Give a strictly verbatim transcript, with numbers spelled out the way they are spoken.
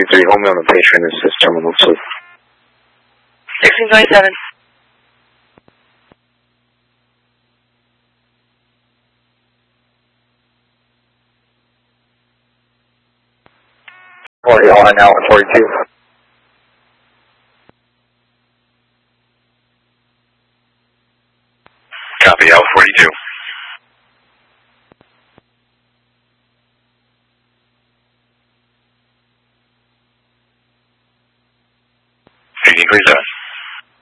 three three, Homeo on patron, this is Terminal two. sixteen twenty-seven. forty, all right now at forty-two. Copy, L forty-two. Reading three seven.